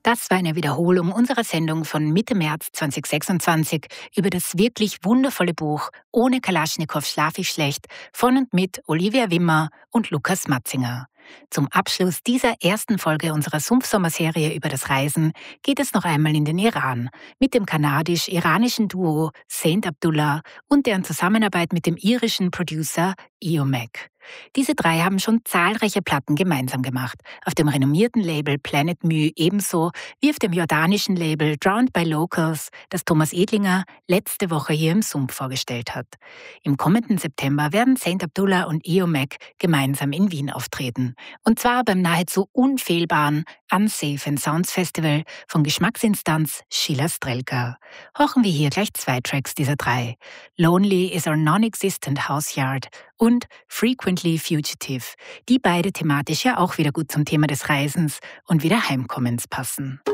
Das war eine Wiederholung unserer Sendung von Mitte März 2026 über das wirklich wundervolle Buch Ohne Kalaschnikow schlaf ich schlecht von und mit Olivia Wimmer und Lukas Matzinger. Zum Abschluss dieser ersten Folge unserer Sumpfsommerserie über das Reisen geht es noch einmal in den Iran mit dem kanadisch-iranischen Duo Saint Abdullah und deren Zusammenarbeit mit dem irischen Producer Eomac. Diese drei haben schon zahlreiche Platten gemeinsam gemacht, auf dem renommierten Label Planet Mu ebenso wie auf dem jordanischen Label Drowned by Locals, das Thomas Edlinger letzte Woche hier im Sumpf vorgestellt hat. Im kommenden September werden Saint Abdullah und Eomac gemeinsam in Wien auftreten. Und zwar beim nahezu unfehlbaren Unsafe and Sounds Festival von Geschmacksinstanz Schiller Strelka. Horchen wir hier gleich 2 Tracks dieser 3. Lonely is Our Non-Existent House Yard und Frequently Fugitive, die beide thematisch ja auch wieder gut zum Thema des Reisens und wieder Heimkommens passen.